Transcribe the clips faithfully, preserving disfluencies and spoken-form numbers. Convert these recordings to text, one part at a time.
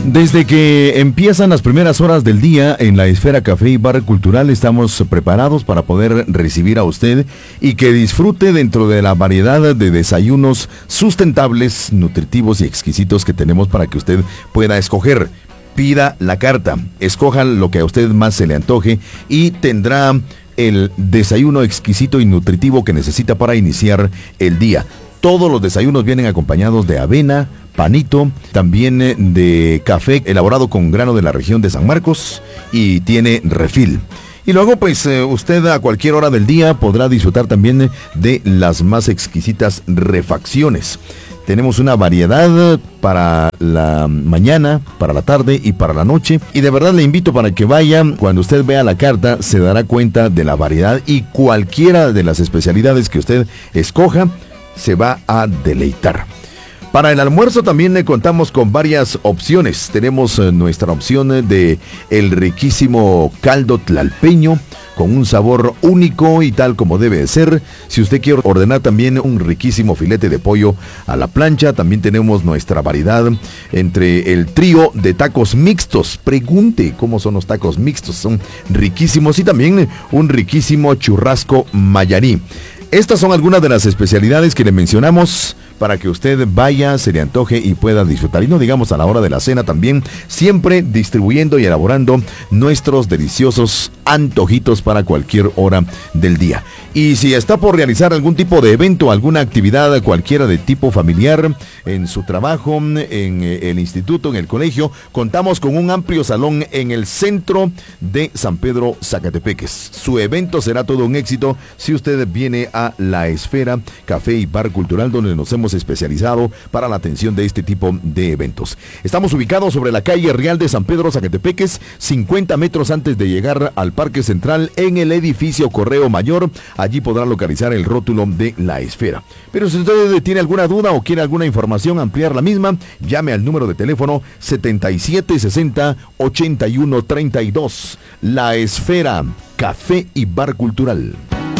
Desde que empiezan las primeras horas del día en la Esfera Café y Bar Cultural estamos preparados para poder recibir a usted y que disfrute dentro de la variedad de desayunos sustentables, nutritivos y exquisitos que tenemos para que usted pueda escoger. Pida la carta, escoja lo que a usted más se le antoje y tendrá el desayuno exquisito y nutritivo que necesita para iniciar el día. Todos los desayunos vienen acompañados de avena, panito, también de café elaborado con grano de la región de San Marcos y tiene refil. Y luego pues eh, usted a cualquier hora del día podrá disfrutar también de las más exquisitas refacciones. Tenemos una variedad para la mañana, para la tarde y para la noche. Y de verdad le invito para que vaya. Cuando usted vea la carta se dará cuenta de la variedad y cualquiera de las especialidades que usted escoja se va a deleitar. Para el almuerzo también eh, contamos con varias opciones. Tenemos eh, nuestra opción eh, de el riquísimo caldo tlalpeño con un sabor único y tal como debe de ser. Si usted quiere ordenar también un riquísimo filete de pollo a la plancha, también tenemos nuestra variedad entre el trío de tacos mixtos. Pregunte cómo son los tacos mixtos, son riquísimos, y también un riquísimo churrasco mayarí. Estas son algunas de las especialidades que le mencionamos para que usted vaya, se le antoje y pueda disfrutar. Y no digamos a la hora de la cena también, siempre distribuyendo y elaborando nuestros deliciosos antojitos para cualquier hora del día. Y si está por realizar algún tipo de evento, alguna actividad cualquiera de tipo familiar, en su trabajo, en el instituto, en el colegio, contamos con un amplio salón en el centro de San Pedro, Zacatepeques. Su evento será todo un éxito si usted viene a la Esfera Café y Bar Cultural, donde nos hemos especializado para la atención de este tipo de eventos. Estamos ubicados sobre la calle Real de San Pedro, Zacatepeques, cincuenta metros antes de llegar al Parque Central, en el edificio Correo Mayor. Allí podrá localizar el rótulo de la Esfera. Pero si usted tiene alguna duda o quiere alguna información, ampliar la misma, llame al número de teléfono setenta y siete sesenta ochenta y uno treinta y dos. La Esfera Café y Bar Cultural.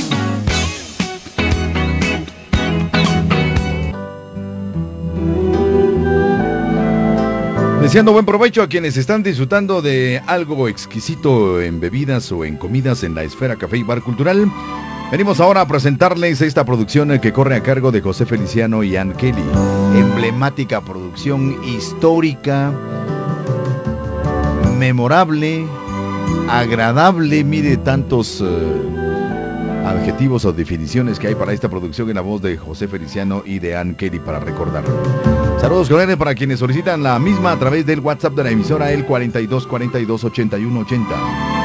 Deseando buen provecho a quienes están disfrutando de algo exquisito en bebidas o en comidas en la Esfera Café y Bar Cultural. Venimos ahora a presentarles esta producción que corre a cargo de José Feliciano y Ann Kelly. Emblemática producción, histórica, memorable, agradable. Mire tantos uh, adjetivos o definiciones que hay para esta producción en la voz de José Feliciano y de Ann Kelly para recordarlo. Saludos cordiales para quienes solicitan la misma a través del WhatsApp de la emisora, el cuarenta y dos cuarenta y dos ochenta y uno ochenta.